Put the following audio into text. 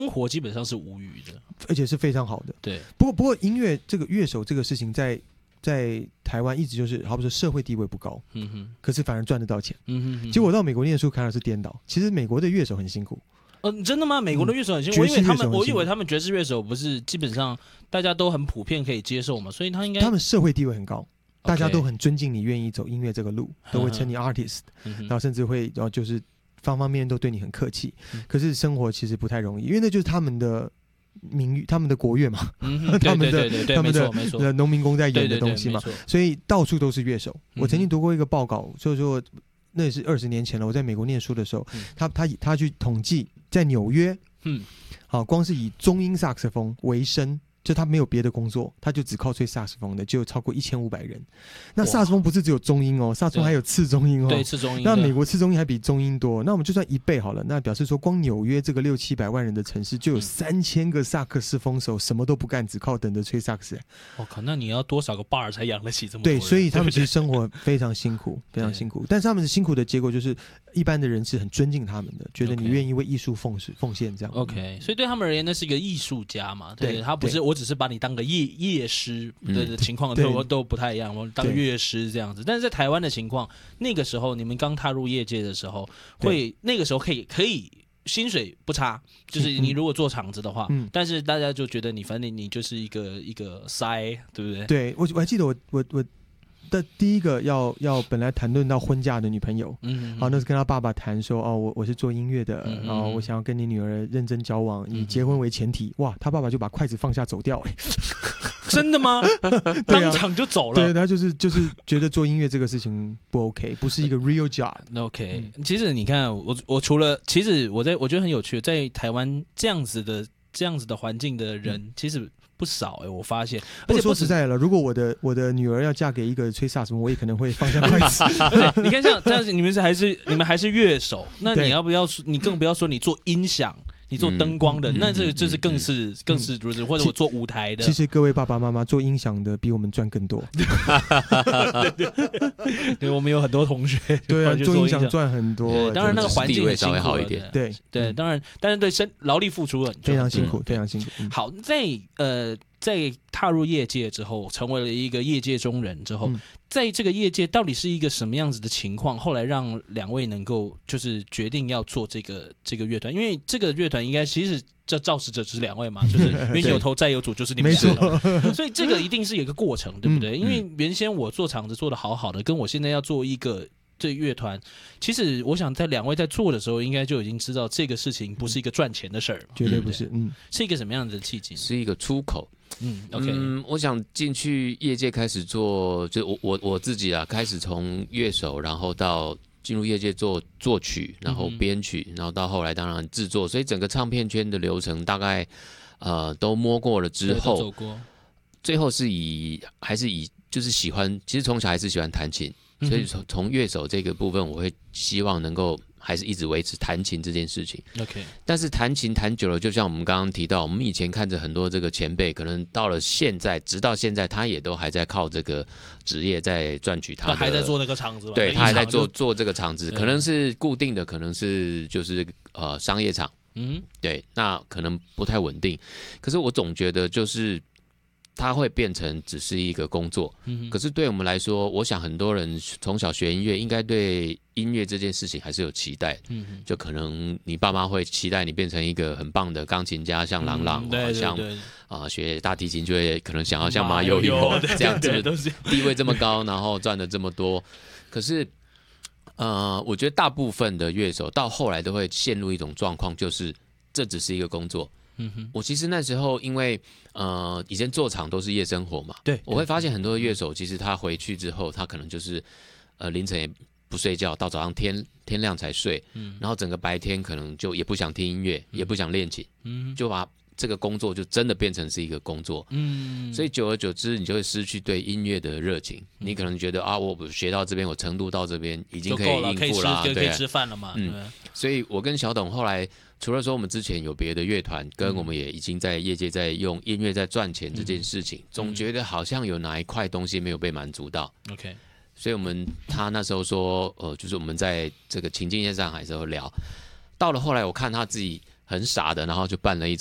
活基本上是无虞的， 而且是非常好的。 对， 不过音乐这个乐手这个事情在台湾一直就是，好比说社会地位不高，可是反而赚得到钱。结果到美国念书看到是颠倒，其实美国的乐手很辛苦。 真的吗？美国的乐手很辛苦，我以为他们爵士乐手不是基本上大家都很普遍可以接受嘛，所以他们社会地位很高，大家都很尊敬你，愿意走音乐这个路，都会称你 artist，然后甚至会就是方方面面都对你很客气。可是生活其实不太容易，因为那就是他们的名誉，他们的国乐嘛，他们的农民工在演的东西嘛，所以到处都是乐手。我曾经读过一个报告，就是说那也是20年前了，我在美国念书的时候，他去统计在纽约，光是以中音萨克斯风为生。就他没有别的工作，他就只靠吹萨克斯风的，就有超过1500人。那萨克斯风不是只有中音哦，萨克斯风还有次中音哦。 对，次中音。 那美国次中音还比中音多，那我们就算1倍好了，那表示说光纽约这个600-700万人的城市，就有3000个萨克斯风手，什么都不干，只靠等着吹萨克斯。 我靠，那你要多少个 bar 才养得起这么多人？ 对，所以他们其实生活非常辛苦，非常辛苦。但是他们的辛苦的结果就是，一般的人是很尊敬他们的，觉得你愿意为艺术奉献这样。 OK， 所以对他们而言，那是一个艺术家嘛？对，他不是我只是把你当个乐师的情况都不太一样，我当乐师这样子。但是在台湾的情况，那个时候你们刚踏入业界的时候，那个时候可以薪水不差，就是你如果做场子的话，但是大家就觉得你反正你就是一个塞，对不对？ 对，我还记得我的第一个要本来谈论到婚嫁的女朋友，好，那是跟他爸爸谈说，我是做音乐的，然后我想要跟你女儿认真交往，以结婚为前提。哇，他爸爸就把筷子放下走掉， 真的吗？当场就走了。 对，他就是觉得做音乐这个事情不 OK， 不是一个 real job。OK， 其实你看，我除了，其实我觉得很有趣，在台湾这样子的环境的人，其实不少我发现。 而且说实在了，如果我的女儿要嫁给一个吹萨什么，我也可能会放下筷子。 你看像这样子，你们还是乐手，那你要不要？你更不要说你做音响。你做灯光的，那这个就是更是如此，或者我做舞台的。 其实各位爸爸妈妈做音响的比我们赚更多。 对，我们有很多同学， 对啊，做音响赚很多。 当然那个环境很辛苦， 稍微好一点。 对，当然，但是对劳力付出非常辛苦，非常辛苦。 好，在踏入业界之后，成为了一个业界中人之后，在这个业界到底是一个什么样子的情况？后来让两位能够就是决定要做这个乐团，因为这个乐团应该其实这肇事者就是两位嘛，就是因为有头再有主就是你们两个，所以这个一定是有一个过程，对不对？因为原先我做场子做得好好的，跟我现在要做一个这乐团，其实我想在两位在做的时候，应该就已经知道这个事情不是一个赚钱的事儿， 绝对不是， 是一个什么样的契机？ 是一个出口。 OK， 我想进去业界开始做，就我自己啊，开始从乐手，然后到进入业界做作曲，然后编曲，然后到后来当然制作，所以整个唱片圈的流程大概都摸过了之后， 走过， 最后还是以就是喜欢，其实从小还是喜欢弹琴，所以从乐手这个部分，我会希望能够还是一直维持弹琴这件事情。 OK， 但是弹琴弹久了，就像我们刚刚提到，我们以前看着很多这个前辈，可能到了现在，直到现在，他也都还在靠这个职业在赚取他的， 还在做那个场子吧？ 对，他还在做这个场子，可能是固定的，可能是就是商业场，对，那可能不太稳定。可是我总觉得就是它会变成只是一个工作，可是对我们来说，我想很多人从小学音乐，应该对音乐这件事情还是有期待，就可能你爸妈会期待你变成一个很棒的钢琴家，像郎朗，像学大提琴就会可能想要像马友友这样子，地位这么高，然后赚的这么多，可是我觉得大部分的乐手到后来都会陷入一种状况，就是这只是一个工作。我其实那时候因为以前做场都是夜生活嘛， 对， 我会发现很多乐手其实他回去之后，他可能就是凌晨也不睡觉，到早上天亮才睡，然后整个白天可能就也不想听音乐，也不想练琴，就把这个工作就真的变成是一个工作，所以久而久之，你就会失去对音乐的热情。你可能觉得我学到这边，我程度到这边已经可以应付了， 可以吃饭了嘛。 所以我跟小董后来除了说我们之前有别的乐团，跟我们也已经在业界在用音乐在赚钱这件事情，总觉得好像有哪一块东西没有被满足到。 OK， 所以他那时候说，就是我们在这个情境线上还是有聊，到了后来我看他自己很傻的，然后就办了一